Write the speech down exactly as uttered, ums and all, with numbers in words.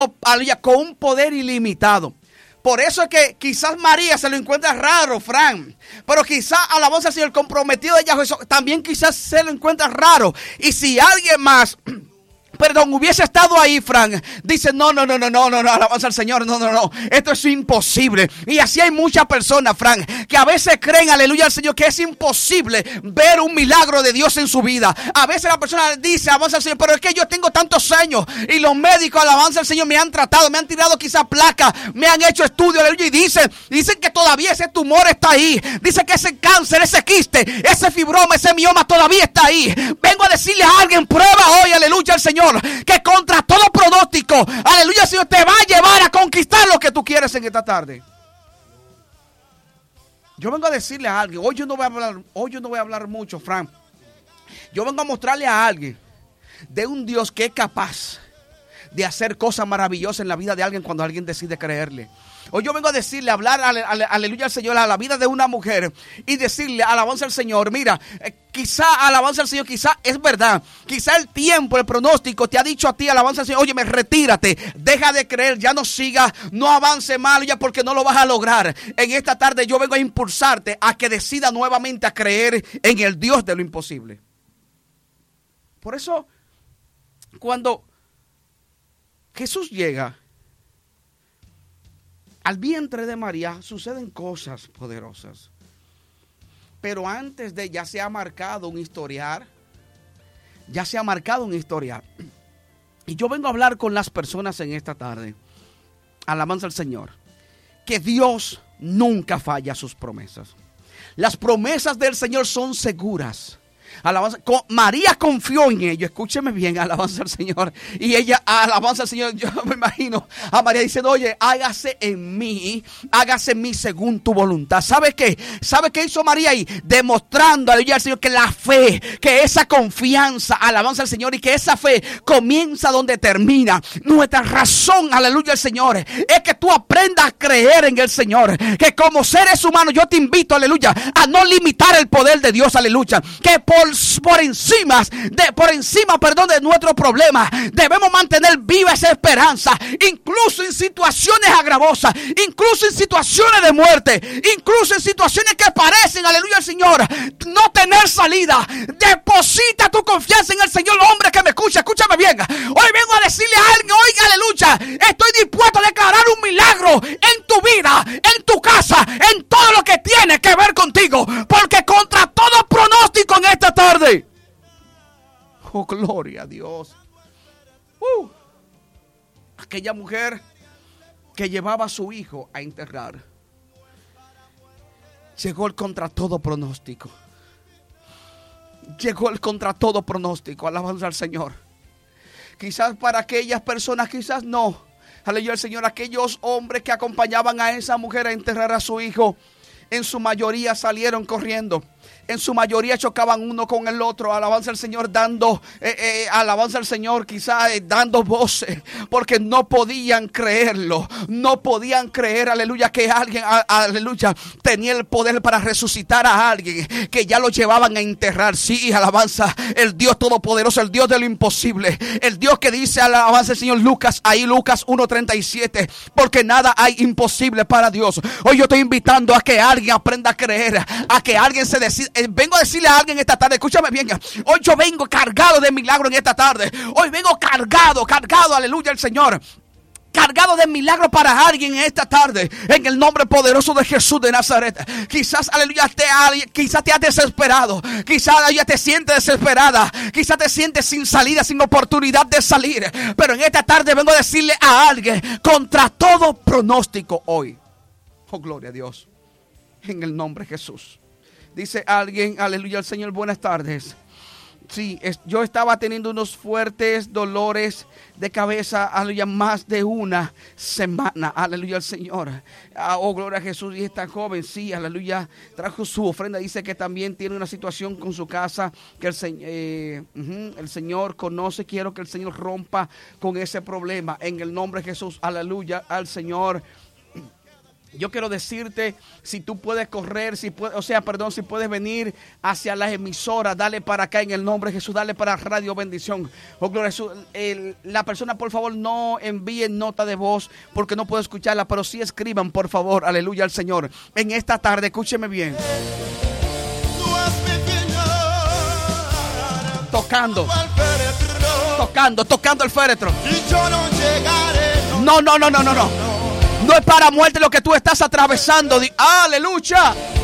aleluya, con un poder ilimitado. Por eso es que quizás María se lo encuentra raro, Fran. Pero quizás, alabanza al Señor, el comprometido de ella, Jesús, también quizás se lo encuentra raro. Y si alguien más, perdón, hubiese estado ahí, Fran, dice, no, no, no, no, no, no, no, alabanza al Señor, no, no, no, esto es imposible. Y así hay muchas personas, Fran, que a veces creen, aleluya al Señor, que es imposible ver un milagro de Dios en su vida. A veces la persona dice, alabanza al Señor, pero es que yo tengo tantos años y los médicos, alabanza al Señor, me han tratado, me han tirado quizás placas, me han hecho estudios, aleluya, y dicen, dicen que todavía ese tumor está ahí, dicen que ese cáncer, ese quiste, ese fibroma, ese mioma todavía está ahí. Vengo a decirle a alguien, prueba hoy, aleluya al Señor, que contra todo pronóstico, aleluya, Señor, te va a llevar a conquistar lo que tú quieres en esta tarde. Yo vengo a decirle a alguien, hoy yo no voy a hablar, hoy yo no voy a hablar mucho, Frank. Yo vengo a mostrarle a alguien de un Dios que es capaz de hacer cosas maravillosas en la vida de alguien cuando alguien decide creerle. Hoy yo vengo a decirle, a hablar, ale, ale, aleluya al Señor, a la vida de una mujer y decirle, alabanza al Señor, mira, eh, quizá, alabanza al Señor, quizá es verdad, quizá el tiempo, el pronóstico te ha dicho a ti, alabanza al Señor, oye, me retírate, deja de creer, ya no sigas, no avance mal, ya porque no lo vas a lograr. En esta tarde yo vengo a impulsarte a que decida nuevamente a creer en el Dios de lo imposible. Por eso, cuando Jesús llega al vientre de María, suceden cosas poderosas. Pero antes de, ya se ha marcado un historial. Ya se ha marcado un historial. Y yo vengo a hablar con las personas en esta tarde. Alabanza al Señor. Que Dios nunca falla sus promesas. Las promesas del Señor son seguras. Alabanza, María confió en ello, escúcheme bien, alabanza al Señor. Y ella, alabanza al Señor, yo me imagino a María diciendo, oye, hágase en mí, hágase en mí según tu voluntad. ¿Sabe qué? ¿Sabe qué hizo María ahí? Demostrando, aleluya al Señor, que la fe, que esa confianza, alabanza al Señor, y que esa fe comienza donde termina. Nuestra razón, aleluya al Señor, es que tú aprendas a creer en el Señor. Que como seres humanos yo te invito, aleluya, a no limitar el poder de Dios, aleluya. Que por Por, por encima, de, por encima, perdón, de nuestro problema, debemos mantener viva esa esperanza, incluso en situaciones agravosas, incluso en situaciones de muerte, incluso en situaciones que parecen, aleluya al Señor, no tener salida. Deposita tu confianza en el Señor, hombre que me escucha, escúchame bien. Hoy vengo a decirle a alguien, oiga, aleluya, estoy dispuesto a declarar un milagro en tu vida, en tu casa, en todo lo que tiene que ver contigo, porque contra todo pronóstico en esta tarde. Oh, gloria a Dios. Uh, aquella mujer que llevaba a su hijo a enterrar, llegó el contra todo pronóstico. Llegó el contra todo pronóstico. Alabanza al Señor. Quizás para aquellas personas, quizás no. Aleluya al Señor. Aquellos hombres que acompañaban a esa mujer a enterrar a su hijo, en su mayoría salieron corriendo. En su mayoría chocaban uno con el otro. Alabanza al Señor, dando eh, eh, alabanza al Señor, quizás eh, dando voces, porque no podían creerlo. No podían creer, aleluya, que alguien, a, aleluya, tenía el poder para resucitar a alguien que ya lo llevaban a enterrar. Sí, alabanza, el Dios todopoderoso, el Dios de lo imposible, el Dios que dice, alabanza al Señor, Lucas, ahí Lucas uno treinta y siete, porque nada hay imposible para Dios. Hoy yo estoy invitando a que alguien aprenda a creer, a que alguien se decida. Vengo a decirle a alguien esta tarde, escúchame bien, hoy yo vengo cargado de milagro en esta tarde. Hoy vengo cargado, cargado, aleluya al Señor, cargado de milagro para alguien en esta tarde, en el nombre poderoso de Jesús de Nazaret. Quizás, aleluya, te, quizás te has desesperado, quizás ya te sientes desesperada, quizás te sientes sin salida, sin oportunidad de salir, pero en esta tarde vengo a decirle a alguien, contra todo pronóstico hoy. Oh, gloria a Dios, en el nombre de Jesús. Dice alguien, aleluya al Señor, buenas tardes. Sí, es, yo estaba teniendo unos fuertes dolores de cabeza, aleluya, más de una semana, aleluya al Señor. Ah, oh, gloria a Jesús. Y esta joven, sí, aleluya, trajo su ofrenda. Dice que también tiene una situación con su casa, que el, eh, uh-huh, el Señor conoce. Quiero que el Señor rompa con ese problema, en el nombre de Jesús, aleluya al Señor. Yo quiero decirte, si tú puedes correr, si puedes, o sea, perdón, si puedes venir hacia las emisoras, dale para acá en el nombre de Jesús, dale para Radio Bendición. Oh, gloria a Jesús. El, la persona, por favor, no envíen nota de voz porque no puedo escucharla, pero sí escriban, por favor, aleluya al Señor. En esta tarde, escúcheme bien. Tocando, tocando, tocando el féretro. No, no, no, no, no, no. No es para muerte lo que tú estás atravesando. Aleluya.